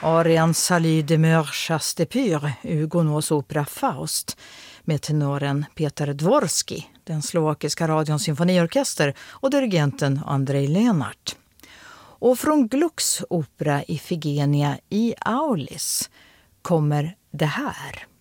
Arian Salut de Chasse de Pure ur Gounod's opera Faust med tenoren Peter Dvorski, den slovakiska radions symfoniorkester och dirigenten Andrej Lenart. Och från Glucks opera Ifigenia i Aulis kommer det här.